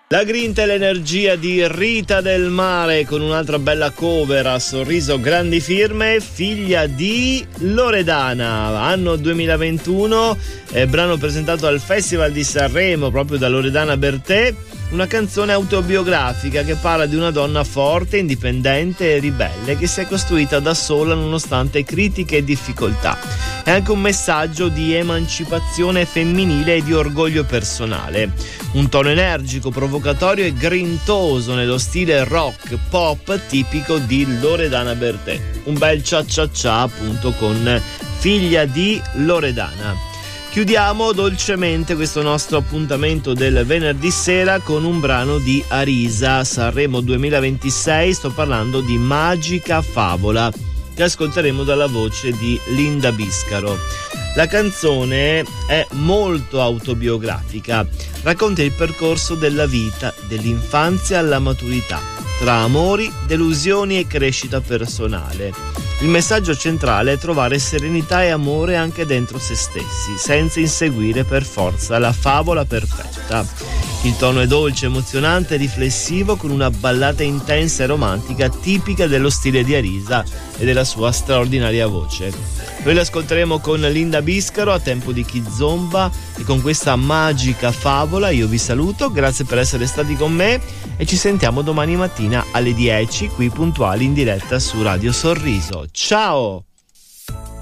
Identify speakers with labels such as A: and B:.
A: La grinta e l'energia di Rita Del Mare con un'altra bella cover a Sorriso Grandi Firme, Figlia di Loredana, anno 2021, brano presentato al Festival di Sanremo proprio da Loredana Bertè. Una canzone autobiografica che parla di una donna forte, indipendente e ribelle che si è costruita da sola nonostante critiche e difficoltà. È anche un messaggio di emancipazione femminile e di orgoglio personale. Un tono energico, provocatorio e grintoso nello stile rock pop tipico di Loredana Bertè. Un bel cia cia cia appunto con Figlia di Loredana. Chiudiamo dolcemente questo nostro appuntamento del venerdì sera con un brano di Arisa, Sanremo 2026, sto parlando di Magica Favola, che ascolteremo dalla voce di Linda Biscaro. La canzone è molto autobiografica, racconta il percorso della vita, dell'infanzia alla maturità, tra amori, delusioni e crescita personale. Il messaggio centrale è trovare serenità e amore anche dentro se stessi, senza inseguire per forza la favola perfetta. Il tono è dolce, emozionante e riflessivo, con una ballata intensa e romantica tipica dello stile di Arisa e della sua straordinaria voce. Noi l'ascolteremo con Linda Biscaro a tempo di Kizomba e con questa Magica Favola io vi saluto, grazie per essere stati con me e ci sentiamo domani mattina alle 10 qui puntuali in diretta su Radio Sorriso. Ciao!